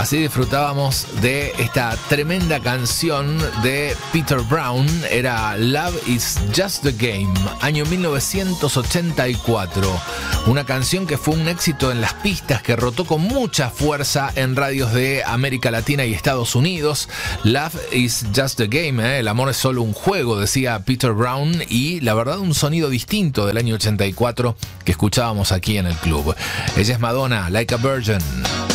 Así disfrutábamos de esta tremenda canción de Peter Brown. Era Love is Just a Game, año 1984. Una canción que fue un éxito en las pistas, que rotó con mucha fuerza en radios de América Latina y Estados Unidos. Love is Just a Game, el amor es solo un juego, decía Peter Brown, y la verdad un sonido distinto del año 84 que escuchábamos aquí en el club. Ella es Madonna, Like a Virgin.